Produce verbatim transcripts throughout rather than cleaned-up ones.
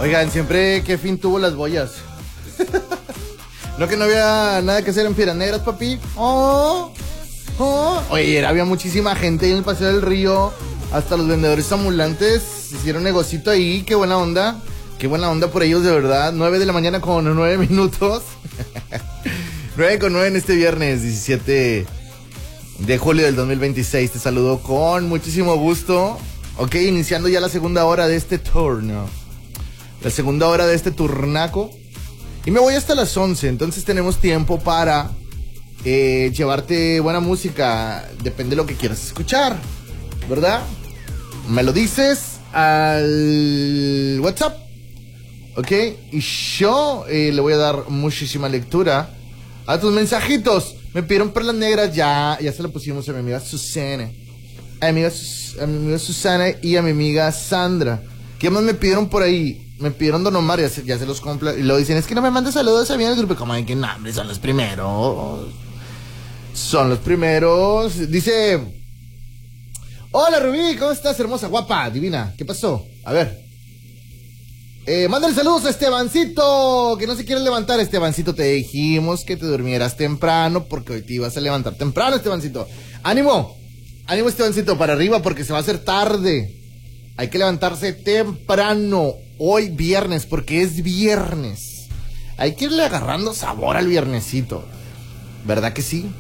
Oigan, siempre qué fin tuvo las boyas. No que no había nada que hacer en Piedras Negras, papi. Oh, oh. Oye, había muchísima gente ahí en el Paseo del Río. Hasta los vendedores ambulantes hicieron negocito ahí. Qué buena onda. Qué buena onda por ellos, de verdad. nueve de la mañana con nueve minutos. nueve con nueve en este viernes diecisiete de julio del dos mil veintiséis. Te saludo con muchísimo gusto. Ok, iniciando ya la segunda hora de este turno. La segunda hora de este turnaco. Y me voy hasta las once, entonces tenemos tiempo para eh, llevarte buena música. Depende de lo que quieras escuchar, ¿verdad? Me lo dices al WhatsApp, ¿ok? Y yo eh, le voy a dar muchísima lectura a tus mensajitos. Me pidieron perlas negras, ya, ya se la pusimos a mi amiga Susana. A mi amiga, a mi amiga Susana y a mi amiga Sandra. ¿Qué más me pidieron por ahí? Me pidieron Don Omar, ya se, ya se los compra. Y luego dicen, es que no me mandes saludos a mí en el grupo. Como hay que no, hombre, son los primeros. Son los primeros. Dice, hola Rubí, ¿cómo estás? Hermosa, guapa, divina. ¿Qué pasó? A ver. Eh, mándale saludos a Estebancito, que no se quiere levantar. Estebancito, te dijimos que te durmieras temprano, porque hoy te ibas a levantar temprano, Estebancito. ¡Ánimo! Ánimo, Estebancito, para arriba, porque se va a hacer tarde. Hay que levantarse temprano. Hoy viernes, porque es viernes. Hay que irle agarrando sabor al viernesito. ¿Verdad que sí?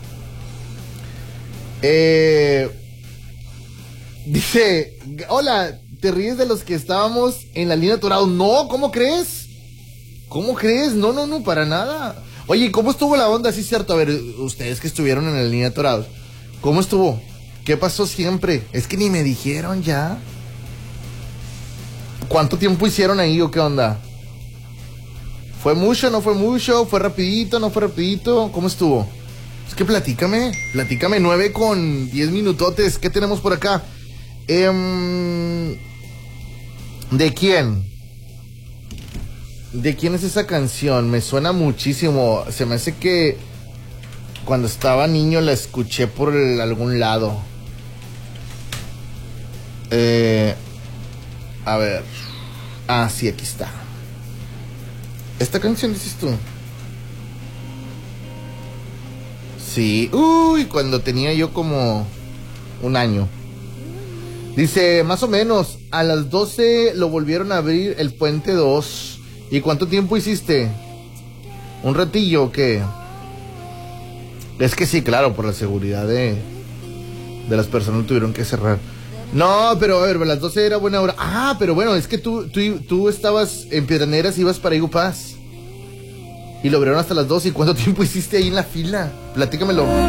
Eh, dice, hola, ¿te ríes de los que estábamos en la línea Torado? No, ¿cómo crees? ¿Cómo crees? No, no, no, para nada. Oye, ¿cómo estuvo la onda? Sí, cierto. A ver, ustedes que estuvieron en la línea Torado, ¿cómo estuvo? ¿Qué pasó siempre? Es que ni me dijeron ya. ¿Cuánto tiempo hicieron ahí o qué onda? ¿Fue mucho, no fue mucho? ¿Fue rapidito, no fue rapidito? ¿Cómo estuvo? Es que platícame, platícame, nueve con diez minutotes. ¿Qué tenemos por acá? Eh, ¿De quién? ¿De quién es esa canción? Me suena muchísimo. Se me hace que cuando estaba niño la escuché por el, algún lado. Eh... A ver. Ah, sí, aquí está. ¿Esta canción dices tú? Sí. Uy, cuando tenía yo como un año. Dice, más o menos, a las doce lo volvieron a abrir el puente dos. ¿Y cuánto tiempo hiciste? ¿Un ratillo o qué? Es que sí, claro, por la seguridad de, de las personas tuvieron que cerrar. No, pero a ver, a las doce era buena hora. Ah, pero bueno, es que tú, tú, tú estabas en Piedras Negras y ibas para Igu Paz. Y lo abrieron hasta las doce. ¿Y cuánto tiempo hiciste ahí en la fila? Platícamelo.